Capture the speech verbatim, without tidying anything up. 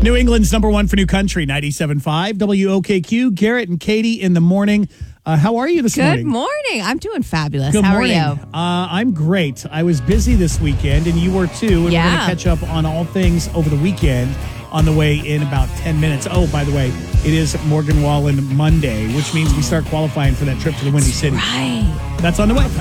New England's number one for new country, ninety-seven point five W O K Q. Garrett and Katie in the morning. Uh, how are you this Good morning? Good morning. I'm doing fabulous. Good how morning. are you? Uh, I'm great. I was busy this weekend, and you were too. And Yeah. we're going to catch up on all things over the weekend on the way in about ten minutes. Oh, by the way, it is Morgan Wallen Monday, which means we start qualifying for that trip to the Windy City. Right. That's on the way.